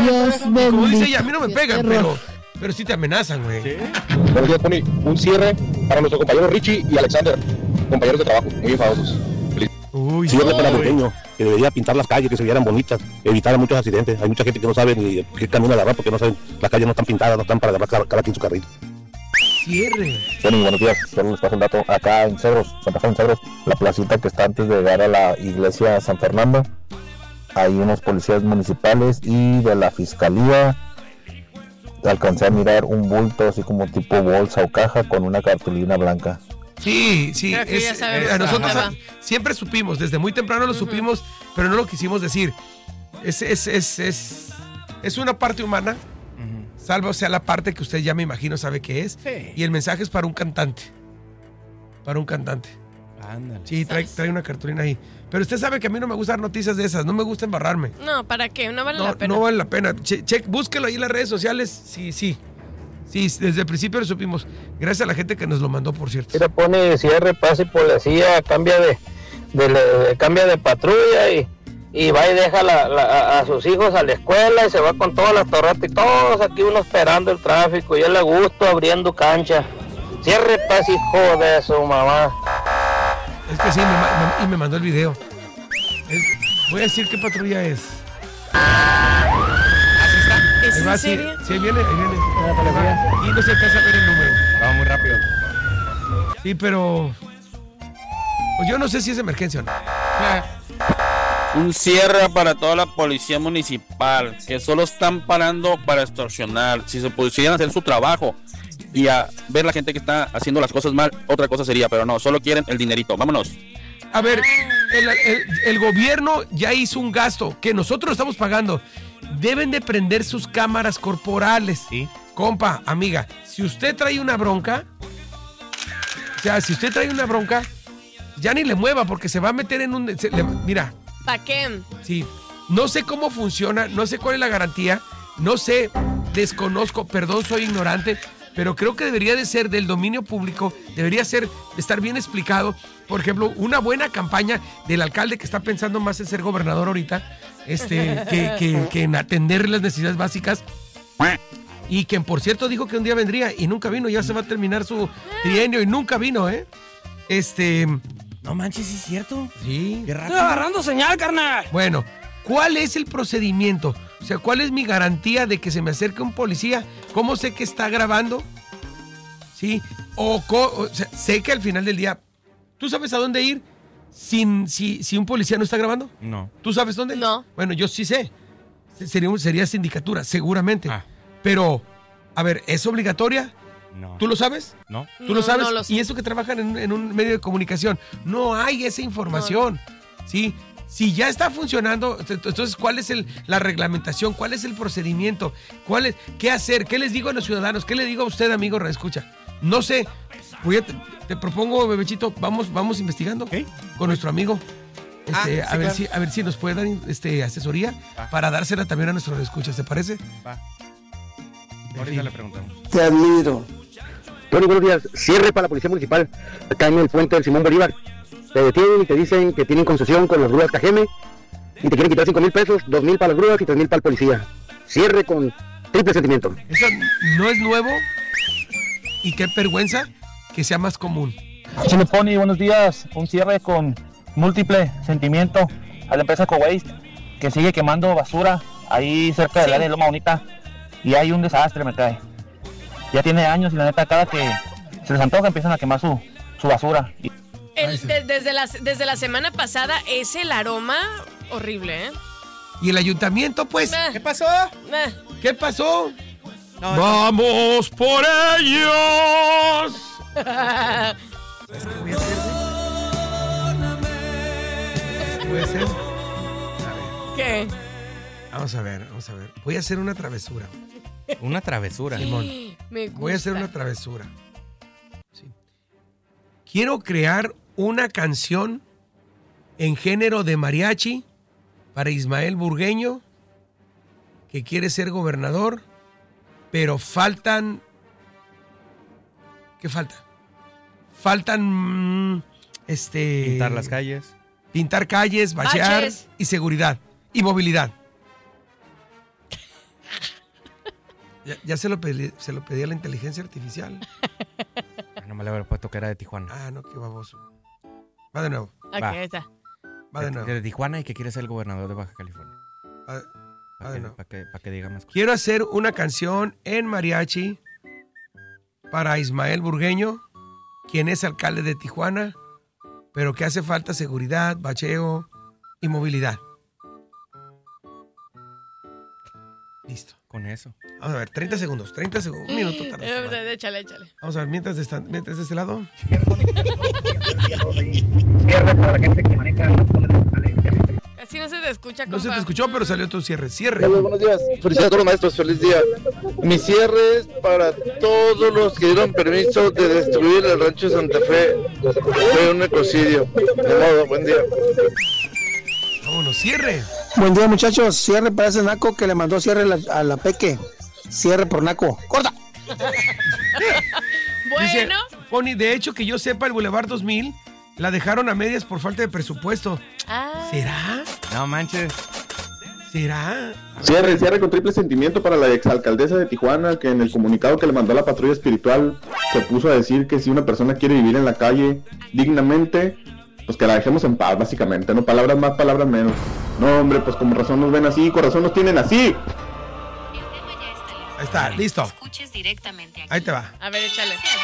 Dios bendito. Como dice ella, a mí no me pegan, pero sí te amenazan, güey. ¿Sí? Buenos días, Pony. Un cierre para nuestros compañeros Richie y Alexander, compañeros de trabajo, muy enfadosos. Uy, cierre para Burgueño, que debería pintar las calles, que se vieran bonitas, evitar muchos accidentes. Hay mucha gente que no sabe ni qué camino agarrar porque no saben, las calles no están pintadas, no están para agarrar cada quien su carril. Cierre. Bueno, buenos días. Solo les paso un dato. Acá en Cedros, Santa Fe en Cedros, la placita que está antes de llegar a la iglesia San Fernando, hay unos policías municipales y de la fiscalía. Alcancé a mirar un bulto así como tipo bolsa o caja con una cartulina blanca. Sí, a nosotros siempre supimos, desde muy temprano lo supimos, pero no lo quisimos decir. Es una parte humana, salvo sea la parte que usted ya me imagino sabe qué es. Sí. Y el mensaje es para un cantante. Para un cantante. Ándale. Sí, trae una cartulina ahí. Pero usted sabe que a mí no me gustan noticias de esas, no me gusta embarrarme. No, ¿para qué? No vale la pena. No vale la pena. Búsquelo ahí en las redes sociales. Sí, desde el principio lo supimos. Gracias a la gente que nos lo mandó, por cierto. Mira, pone cierre, pase y policía, cambia de patrulla y va y deja a sus hijos a la escuela y se va con todas las torretas y todos aquí uno esperando el tráfico. Yo le gusto abriendo cancha. Cierre, pase, hijo de su mamá. Es que sí, y me mandó el video. Voy a decir qué patrulla es. ¿Así está? ¿Es en serio? Sí, ahí viene. Y no se alcanza a ver el número. Vamos muy rápido. Sí, pero... Pues yo no sé si es emergencia o no. Un cierre para toda la policía municipal, que solo están parando para extorsionar. Si se pusieran a hacer su trabajo y a ver la gente que está haciendo las cosas mal, otra cosa sería, pero no, solo quieren el dinerito. Vámonos. A ver, el gobierno ya hizo un gasto que nosotros estamos pagando. Deben de prender sus cámaras corporales. Sí. Compa, amiga, si usted trae una bronca, ya ni le mueva porque se va a meter en un... mira. ¿Para qué? Sí, no sé cómo funciona, no sé cuál es la garantía, no sé, desconozco, perdón, soy ignorante, pero creo que debería de ser del dominio público, debería estar bien explicado. Por ejemplo, una buena campaña del alcalde que está pensando más en ser gobernador ahorita, que en atender las necesidades básicas. Y quien, por cierto, dijo que un día vendría y nunca vino, ya se va a terminar su trienio y nunca vino, ¿eh? No manches, ¿sí es cierto? Sí. Qué rápido. Estoy agarrando señal, carnal. Bueno, ¿cuál es el procedimiento? O sea, ¿cuál es mi garantía de que se me acerque un policía? ¿Cómo sé que está grabando? ¿Sí? O sea, sé que al final del día, ¿tú sabes a dónde ir si un policía no está grabando? No. ¿Tú sabes dónde? No. Bueno, yo sí sé. Sería sindicatura, seguramente. Pero, a ver, ¿es obligatoria? No. ¿Tú lo sabes? No. ¿Tú lo sabes? No lo sé. Y eso que trabajan en un medio de comunicación. No hay esa información. No. ¿Sí? Si ya está funcionando, entonces, ¿cuál es la reglamentación? ¿Cuál es el procedimiento? ¿Qué hacer? ¿Qué les digo a los ciudadanos? ¿Qué le digo a usted, amigo reescucha? No sé. Te propongo, Bebechito, vamos investigando con nuestro amigo. A ver si nos puede dar asesoría para dársela también a nuestros reescuchas. ¿Te parece? Va. Ahorita le preguntamos. Te admiro. Tony, buenos días. Cierre para la policía municipal acá en el puente del Simón Bolívar. Te detienen y te dicen que tienen concesión con las grúas KGM y te quieren quitar 5,000 pesos, 2,000 para las grúas y 3,000 para el policía. Cierre con triple sentimiento. Eso no es nuevo y qué vergüenza que sea más común. Chile Pony, buenos días. Un cierre con múltiple sentimiento a la empresa Cowaste que sigue quemando basura ahí cerca del área de Loma Bonita y hay un desastre, me cae. Ya tiene años y la neta cada que se les antoja empiezan a quemar su basura. Desde la semana pasada es el aroma horrible, ¿eh? Y el ayuntamiento, pues. ¿Qué pasó? ¿Qué pasó? No, ¡vamos por ellos! ¿Sabes qué voy a hacer? ¿Qué puede ser? A ver. ¿Qué? Vamos a ver. Voy a hacer una travesura. Una travesura. Simón. Voy a hacer una travesura. Sí. Quiero crear una canción en género de mariachi para Ismael Burgueño, que quiere ser gobernador, pero faltan... ¿Qué falta? Faltan... Pintar las calles. Pintar calles, bachear y seguridad y movilidad. Ya se lo pedí a la inteligencia artificial. No me le habría puesto que era de Tijuana. Ah, no, qué baboso. Va de nuevo. Ok, ahí está. Va de nuevo. De Tijuana y que quiere ser el gobernador de Baja California. Va de nuevo. Para que diga más cosas. Quiero hacer una canción en mariachi para Ismael Burgueño, quien es alcalde de Tijuana, pero que hace falta seguridad, bacheo y movilidad. Listo. Con eso. Vamos a ver, 30 segundos, un minuto tarde. Échale. Vamos a ver, mientras de este lado. Así no se te escucha, No se te compa. escuchó, pero salió tu cierre. Cierre. Hola, buenos días. Felicidades a todos los maestros. Feliz día. Mi cierre es para todos los que dieron permiso de destruir el rancho de Santa Fe. Fue un ecocidio. De modo, buen día. Vámonos, cierre. Buen día, muchachos. Cierre para ese naco que le mandó cierre a la Peque. Cierre por naco. ¡Corta! Dice, Pony, de hecho, que yo sepa, el Boulevard 2000 la dejaron a medias por falta de presupuesto. ¿Será? No manches. ¿Será? Cierre con triple sentimiento para la exalcaldesa de Tijuana, que en el comunicado que le mandó a la patrulla espiritual se puso a decir que si una persona quiere vivir en la calle dignamente, pues que la dejemos en paz, básicamente, ¿no? Palabras más, palabras menos. No, hombre, pues como razón nos ven así, corazón nos tienen así. Ahí está, listo. Ahí te va. A ver, échale.